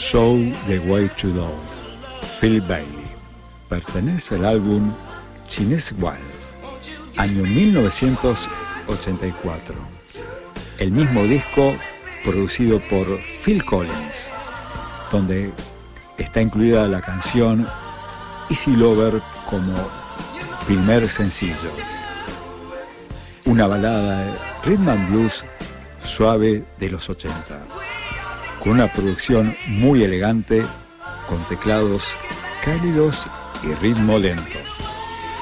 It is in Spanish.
Show the Way to Go, Phil Bailey. Pertenece al álbum Chinese Wall, año 1984. El mismo disco producido por Phil Collins, donde está incluida la canción Easy Lover como primer sencillo. Una balada de rhythm and blues suave de los 80, con una producción muy elegante, con teclados cálidos y ritmo lento.